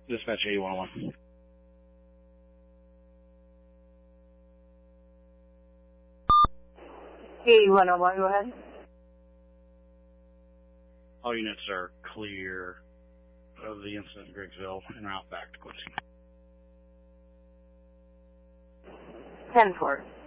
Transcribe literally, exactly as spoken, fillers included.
Dispatch eighty one oh one. eighty one oh one, go ahead. All units are clear of the incident in Griggsville en route back to Quincy. ten four.